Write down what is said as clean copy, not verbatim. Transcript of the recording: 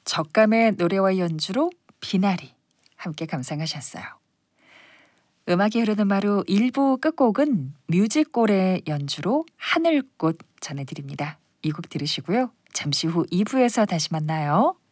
적감의 노래와 연주로 비나리 함께 감상하셨어요. 음악이 흐르는 마루 1부 끝곡은 뮤직골의 연주로 하늘꽃 전해드립니다. 이 곡 들으시고요. 잠시 후 2부에서 다시 만나요.